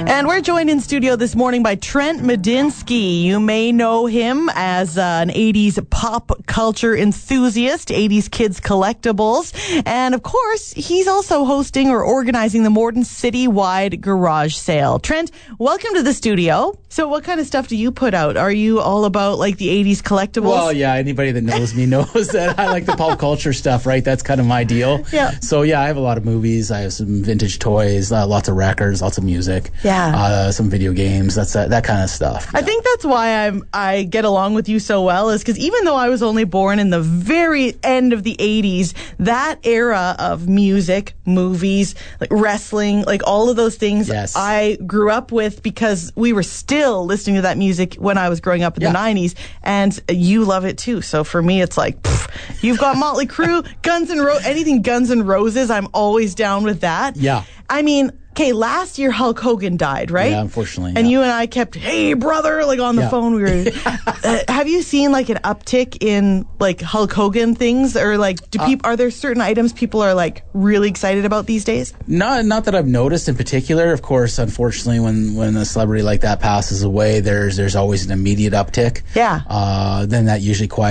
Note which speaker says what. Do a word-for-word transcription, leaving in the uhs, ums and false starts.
Speaker 1: And we're joined in studio this morning by Trent Medinsky. You may know him as uh, an eighties pop culture enthusiast, eighties kids collectibles. And of course, he's also hosting or organizing the Morden City-wide garage sale. Trent, welcome to the studio. So what kind of stuff do you put out? Are you all about like the eighties collectibles?
Speaker 2: Well, yeah, anybody that knows me knows that I like the pop culture stuff, right? That's kind of my deal.
Speaker 1: Yeah.
Speaker 2: So yeah, I have a lot of movies. I have some vintage toys, uh, lots of records, lots of music.
Speaker 1: Yeah.
Speaker 2: Uh, some video games. That's that, that kind of stuff. Yeah.
Speaker 1: I think that's why I'm I get along with you so well, is because even though I was only born in the very end of the eighties, that era of music, movies, like wrestling, like all of those things,
Speaker 2: yes.
Speaker 1: I grew up with because we were still listening to that music when I was growing up in
Speaker 2: yeah.
Speaker 1: the nineties, and you love it too. So for me, it's like, pff, you've got Motley Crue, Guns N' Roses, anything Guns N' Roses, I'm always down with that.
Speaker 2: Yeah.
Speaker 1: I mean, okay, last year Hulk Hogan died, right?
Speaker 2: Yeah, unfortunately.
Speaker 1: And
Speaker 2: yeah.
Speaker 1: you and I kept, hey, brother, like on the
Speaker 2: yeah.
Speaker 1: phone. We were. uh, have you seen like an uptick in like Hulk Hogan things, or like do people? Uh, are there certain items people are like really excited about these days?
Speaker 2: Not, not that I've noticed in particular. Of course, unfortunately, when when a celebrity like that passes away, there's there's always an immediate uptick.
Speaker 1: Yeah.
Speaker 2: Uh, then that usually quiets